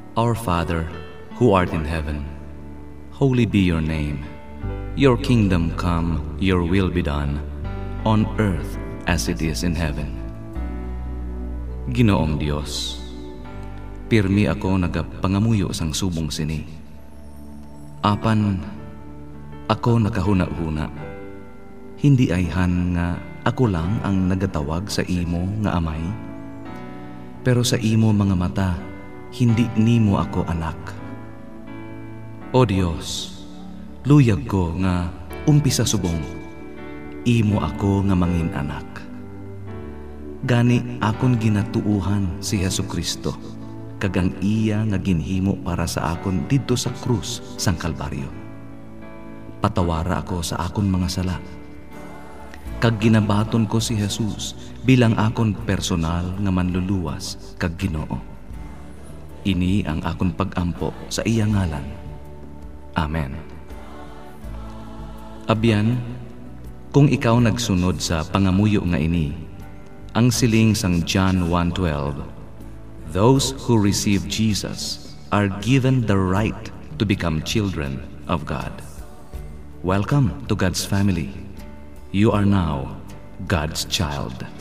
Our Father, who art in heaven, holy be your name. Your kingdom come, your will be done, on earth as it is in heaven. Ginoong Dios, pirmi ako nagapangamuyo sang subong sini. Apan, ako nakahuna-huna. Hindi ayhan nga ako lang ang nagatawag sa imo nga amay. Pero sa imo mga mata, hindi nimo ako anak. O Dios, luyag ko nga umpisa subong, imo ako nga mangin anak. Gani akon ginatuuhan si Jesucristo, kagang iya nga ginhimo para sa akon didto sa krus sang Kalbaryo. Patawara ako sa akon mga sala. Kag ginabaton ko si Jesus bilang akon personal nga manluluwas kag Ginoo. Ini ang akon pag-ampo sa iya ngalan. Amen. Abyan, kung ikaw nagsunod sa pangamuyo nga ini, ang siling sang John 1:12, those who receive Jesus are given the right to become children of God. Welcome to God's family. You are now God's child.